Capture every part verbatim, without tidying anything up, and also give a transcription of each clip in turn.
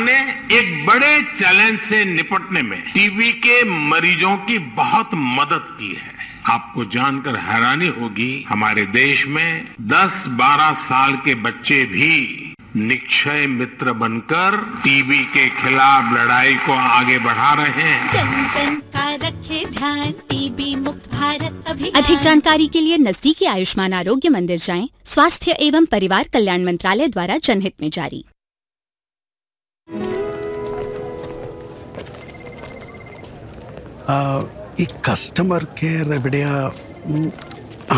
ने एक बड़े चैलेंज से निपटने में टीबी के मरीजों की बहुत मदद की है। आपको जानकर हैरानी होगी, हमारे देश में दस बारह साल के बच्चे भी निक्षय मित्र बनकर टीबी के खिलाफ लड़ाई को आगे बढ़ा रहे हैं। जन जन का रखे ध्यान, टीबी मुक्त भारत अभियान। अधिक जानकारी के लिए नजदीकी आयुष्मान आरोग्य मंदिर जाएं। स्वास्थ्य एवं परिवार कल्याण मंत्रालय द्वारा जनहित में जारी। ഈ കസ്റ്റമർ കെയർ എവിടെയാ? ആ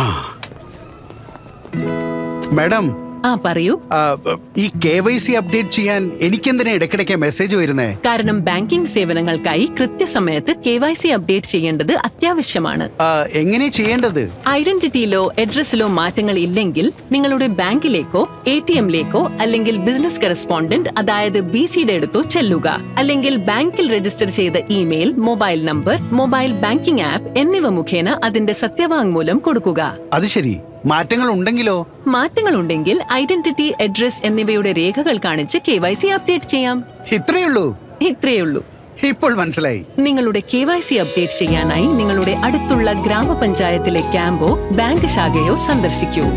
മാഡം, ആ പറയൂ. ഈ കെ വൈ സി അപ്ഡേറ്റ് ചെയ്യാൻ എനിക്കെന്തിനാ ഇടയ്ക്കിടയ്ക്ക് മെസ്സേജ് വരുന്നേ? കാരണം ബാങ്കിംഗ് സേവനങ്ങൾക്കായി കൃത്യസമയത്ത് കെ വൈ സി അപ്ഡേറ്റ് ചെയ്യേണ്ടത് അത്യാവശ്യമാണ്. എങ്ങനെ ചെയ്യേണ്ടത്? ഐഡന്റിറ്റിയിലോ അഡ്രസ്സിലോ മാറ്റങ്ങൾ ഇല്ലെങ്കിൽ നിങ്ങളുടെ ബാങ്കിലേക്കോ എ ടി എമ്മിലേക്കോ അല്ലെങ്കിൽ ബിസിനസ് കറസ്പോണ്ടന്റ് അതായത് ബി സിയുടെ അടുത്തോ ചെല്ലുക. അല്ലെങ്കിൽ ബാങ്കിൽ രജിസ്റ്റർ ചെയ്ത email, mobile number, mobile banking app എന്നിവ മുഖേന അതിന്റെ സത്യവാങ്മൂലം കൊടുക്കുക. അത് ശരി. മാറ്റങ്ങൾ ഉണ്ടെങ്കിലോ? മാറ്റങ്ങൾ ഉണ്ടെങ്കിൽ ഐഡന്റിറ്റി, അഡ്രസ് എന്നിവയുടെ രേഖകൾ കാണിച്ച് കെ വൈ സി അപ്ഡേറ്റ് ചെയ്യാം. ഇത്രയുള്ളൂ? ഇത്രയുള്ളൂ. ഇപ്പോൾ മനസ്സിലായി. നിങ്ങളുടെ കെ വൈ സി അപ്ഡേറ്റ് ചെയ്യാനായി നിങ്ങളുടെ അടുത്തുള്ള ഗ്രാമപഞ്ചായത്തിലെ ക്യാമ്പോ ബാങ്ക് ശാഖയോ സന്ദർശിക്കൂ.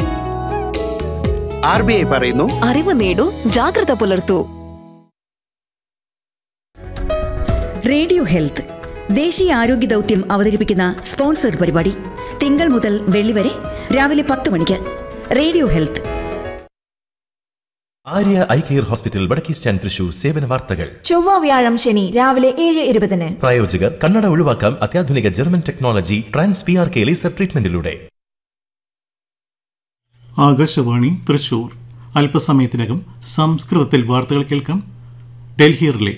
ആർ ബി ഐ പറയുന്നു, അറിവ് നേടൂ, ജാഗ്രത പുലർത്തൂ. റേഡിയോ ഹെൽത്ത് ദേശീയ ആരോഗ്യ ദൗത്യം അവതരിപ്പിക്കുന്ന സ്പോൺസർഡ് പരിപാടി തിങ്കൾ മുതൽ വെള്ളി വരെ രാവിലെ പത്ത് മണിക്ക്. Radio health. Arya eye care hospital, വടക്കേ സ്റ്റാൻഡ്, തൃശൂർ. സേവന വാർത്തകൾ ചൊവ്വ വ്യാഴം ശനി രാവിലെ ഏഴ് ഇരുപതിന്. പ്രായോജകർ കണ്ണട ഒഴിവാക്കാം അത്യാധുനിക German technology trans P R K laser ട്രീറ്റ്മെന്റിലൂടെ. Akashvani Thrissur. അല്പസമയത്തിനകം സംസ്കൃതത്തിൽ വാർത്തകൾ കേൾക്കാം. ഡൽഹി റിലേ.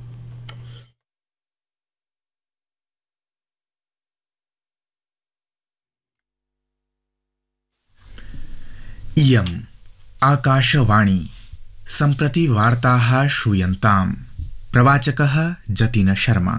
इयम् आकाशवाणी. सम्प्रति वार्ताः श्रूयन्ताम्. प्रवाचकः जतिन शर्मा.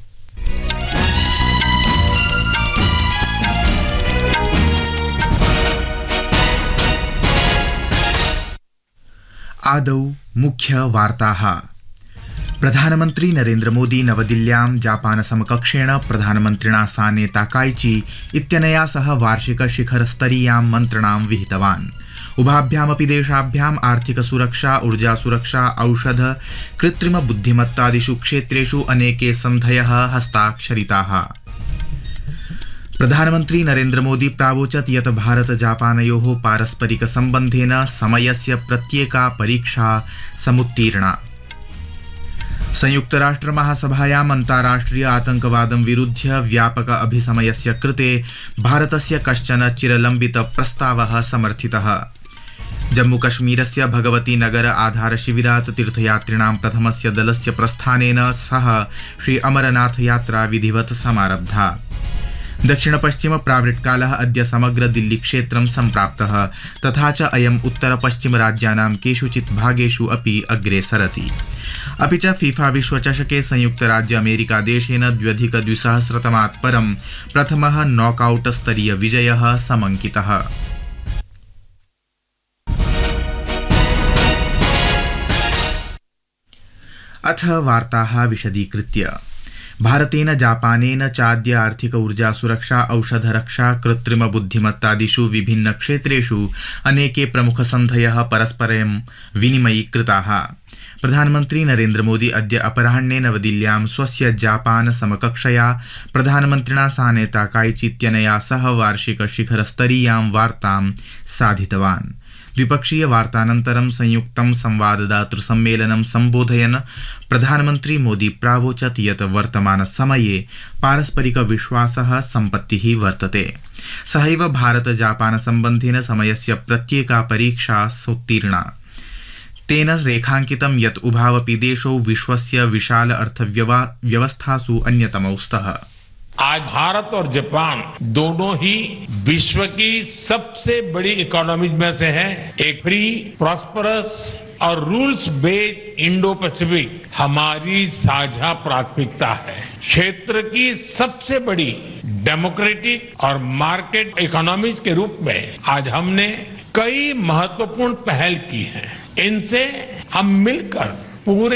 आदौ मुख्य वार्ताः. प्रधानमन्त्री नरेन्द्र मोदी नवदिल्ल्यां जापान समकक्षेण प्रधानमन्त्रिणा साने ताकाइची इत्यनया सह वार्षिक शिखरस्तरीयां मन्त्रणां विहितवान्. उभाभ्यामपि देशाभ्याम् आर्थिक सुरक्षा, ऊर्जा सुरक्षा, औषध, कृत्रिम बुद्धिमत्तादिषु क्षेत्रेषु अनेके सन्धयः हस्ताक्षरिताः. प्रधानमन्त्री नरेन्द्र मोदी प्रावोचत् यत् भारत जापानयोः पारस्परिक सम्बन्धेन समयस्य प्रत्येका परीक्षा समुत्तीर्णा. संयुक्तराष्ट्र महासभायाम् अन्ताराष्ट्रिय आतंकवादं विरुध्य व्यापक अभिसमयस्य कृते भारतस्य कश्चन चिरलम्बित प्रस्तावः समर्थितः. जम्मूकश्मीरस्य भगवती नगर आधार शिविरात् तीर्थयात्रिणां प्रथमस्य दलस्य प्रस्थानेन सह श्री अमरनाथ यात्रा विधिवत् समारब्धा. दक्षिणपश्चिम प्रावृट्कालः अद्य समग्र दिल्ली क्षेत्रं सम्प्राप्तः. तथा च अयम् उत्तरपश्चिम राज्यानां केषुचित् भागेषु अपि अग्रेसरति. अपि च फीफा विश्वचषके संयुक्त राज्य अमेरिका देशेन द्व्यधिक द्विसहस्रतमात् परं प्रथमः नॉकआउट स्तरीय विजयः समङ्कितः. अथ वार्ताः विशदीकृत्य. भारतेन जापानेन चाद्य आर्थिक ऊर्जा सुरक्षा, औषध रक्षा, कृत्रिम बुद्धिमत्तादिषु विभिन्न क्षेत्रेषु अनेके प्रमुख सन्धयः परस्परं विनिमयीकृताः. प्रधानमन्त्री नरेन्द्र मोदी अद्य अपराह्णे नवदिल्ल्यां स्वस्य जापान समकक्षया प्रधानमन्त्रिणा साने ताकाइची इत्यनया सह वार्षिक शिखरस्तरीयां वार्तां साधितवान्. द्विपक्षीय वार्तानन्तरं संयुक्तं संवाददातृ सम्मेलनं सम्बोधयन् प्रधानमन्त्री मोदी प्रावोचत् यत् वर्तमान समये पारस्परिक विश्वासः सम्पत्तिः वर्तते. सहैव भारत जापान सम्बन्धेन समयस्य प्रत्येका परीक्षा सोत्तीर्णा. तेन रेखांकितं यत् उभावपि देशौ विश्वस्य विशाल अर्थव्यवस्थासु अन्यतमौ स्तः. आज भारत और जापान दोनों ही विश्व की सबसे बड़ी इकोनॉमीज में से हैं. एक फ्री, प्रॉस्परस और रूल्स बेस्ड इंडो पैसिफिक हमारी साझा प्राथमिकता है. क्षेत्र की सबसे बड़ी डेमोक्रेटिक और मार्केट इकोनॉमीज के रूप में आज हमने कई महत्वपूर्ण पहल की हैं. इनसे हम मिलकर पूरे